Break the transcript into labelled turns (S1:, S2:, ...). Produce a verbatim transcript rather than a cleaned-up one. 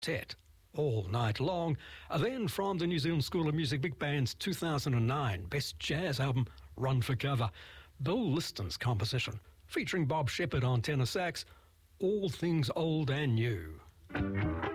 S1: Tet, All Night Long. Then from the New Zealand School of Music Big Band's two thousand nine Best Jazz Album, Run for Cover, Bill Liston's composition, featuring Bob Shepherd on tenor sax, All Things Old and New.